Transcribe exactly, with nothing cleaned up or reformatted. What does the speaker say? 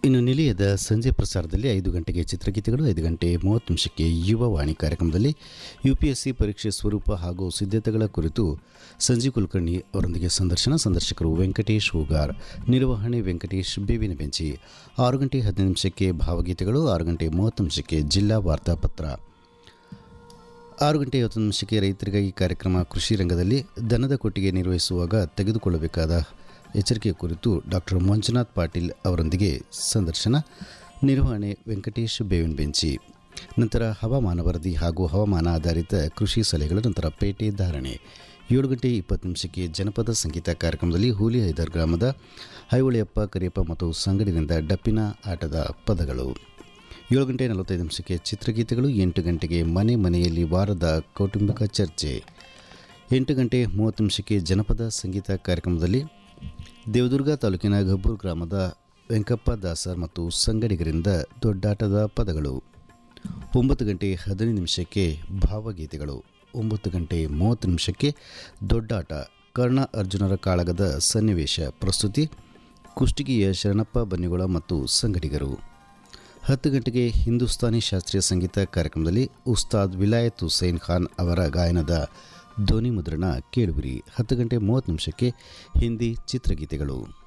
ಇನ್ನು ನಿಲಯದ ಸಂಜೆ ಪ್ರಸಾರದಲ್ಲಿ ಐದು ಗಂಟೆಗೆ ಚಿತ್ರಗೀತೆಗಳು, ಐದು ಗಂಟೆ ಮೂವತ್ತು ನಿಮಿಷಕ್ಕೆ ಯುವವಾಣಿ ಕಾರ್ಯಕ್ರಮದಲ್ಲಿ ಯುಪಿಎಸ್ಸಿ ಪರೀಕ್ಷೆ ಸ್ವರೂಪ ಹಾಗೂ ಸಿದ್ಧತೆಗಳ ಕುರಿತು ಸಂಜೀವ್ ಕುಲಕರ್ಣಿ ಅವರೊಂದಿಗೆ ಸಂದರ್ಶನ. ಸಂದರ್ಶಕರು ವೆಂಕಟೇಶ್ ಹೂಗಾರ್, ನಿರ್ವಹಣೆ ವೆಂಕಟೇಶ್ ಬೇವಿನ ಬೆಂಚಿ. ಆರು ಗಂಟೆ ಹದಿನೈದು ನಿಮಿಷಕ್ಕೆ ಭಾವಗೀತೆಗಳು, ಆರು ಗಂಟೆ ಮೂವತ್ತು ನಿಮಿಷಕ್ಕೆ ಜಿಲ್ಲಾ ವಾರ್ತಾಪತ್ರ, ಆರು ಗಂಟೆ ಐವತ್ತು ನಿಮಿಷಕ್ಕೆ ರೈತರಿಗಾಗಿ ಕಾರ್ಯಕ್ರಮ. ಕೃಷಿ ರಂಗದಲ್ಲಿ ದನದ ಕೊಟ್ಟಿಗೆ ನಿರ್ವಹಿಸುವಾಗ ತೆಗೆದುಕೊಳ್ಳಬೇಕಾದ ಎಚ್ಚರಿಕೆಯ ಕುರಿತು ಡಾಕ್ಟರ್ ಮಂಜುನಾಥ್ ಪಾಟೀಲ್ ಅವರೊಂದಿಗೆ ಸಂದರ್ಶನ. ನಿರ್ವಹಣೆ ವೆಂಕಟೇಶ್ ಬೇವಿನ ಬೆಂಚಿ. ನಂತರ ಹವಾಮಾನ ವರದಿ ಹಾಗೂ ಹವಾಮಾನ ಆಧಾರಿತ ಕೃಷಿ ಸಲಹೆಗಳ ನಂತರ ಪೇಟೆ ಧಾರಣೆ. ಏಳು ಗಂಟೆ ಇಪ್ಪತ್ತು ನಿಮಿಷಕ್ಕೆ ಜನಪದ ಸಂಗೀತ ಕಾರ್ಯಕ್ರಮದಲ್ಲಿ ಹೂಲಿ ಹೈದರ್ ಗ್ರಾಮದ ಐಹೊಳೆಯಪ್ಪ ಕರಿಯಪ್ಪ ಮತ್ತು ಸಂಗಡಿನಿಂದ ಡಪ್ಪಿನ ಆಟದ ಪದಗಳು. ಏಳು ಗಂಟೆ ನಲವತ್ತೈದು ನಿಮಿಷಕ್ಕೆ ಚಿತ್ರಗೀತೆಗಳು. ಎಂಟು ಗಂಟೆಗೆ ಮನೆ ಮನೆಯಲ್ಲಿ ವಾರದ ಕೌಟುಂಬಿಕ ಚರ್ಚೆ. ಎಂಟು ಗಂಟೆ ಮೂವತ್ತು ನಿಮಿಷಕ್ಕೆ ಜನಪದ ಸಂಗೀತ ಕಾರ್ಯಕ್ರಮದಲ್ಲಿ ದೇವದುರ್ಗ ತಾಲೂಕಿನ ಗಬ್ಬೂರು ಗ್ರಾಮದ ವೆಂಕಪ್ಪ ದಾಸರ್ ಮತ್ತು ಸಂಗಡಿಗರಿಂದ ದೊಡ್ಡಾಟದ ಪದಗಳು. ಒಂಬತ್ತು ಗಂಟೆ ಹದಿನೈದು ನಿಮಿಷಕ್ಕೆ ಭಾವಗೀತೆಗಳು. ಒಂಬತ್ತು ಗಂಟೆ ಮೂವತ್ತು ನಿಮಿಷಕ್ಕೆ ದೊಡ್ಡಾಟ, ಕರ್ಣ ಅರ್ಜುನರ ಕಾಳಗದ ಸನ್ನಿವೇಶ ಪ್ರಸ್ತುತಿ ಕುಷ್ಟಗಿಯ ಶರಣಪ್ಪ ಬನ್ನಿಗೋಳ ಮತ್ತು ಸಂಗಡಿಗರು. ಹತ್ತು ಗಂಟೆಗೆ ಹಿಂದೂಸ್ತಾನಿ ಶಾಸ್ತ್ರೀಯ ಸಂಗೀತ ಕಾರ್ಯಕ್ರಮದಲ್ಲಿ ಉಸ್ತಾದ್ ವಿಲಾಯತ್ ಹುಸೇನ್ ಖಾನ್ ಅವರ ಗಾಯನದ ಧ್ವನಿ ಮುದ್ರಣ ಕೇಳುವಿರಿ. ಹತ್ತು ಗಂಟೆ ಮೂವತ್ತು ನಿಮಿಷಕ್ಕೆ ಹಿಂದಿ ಚಿತ್ರಗೀತೆಗಳು.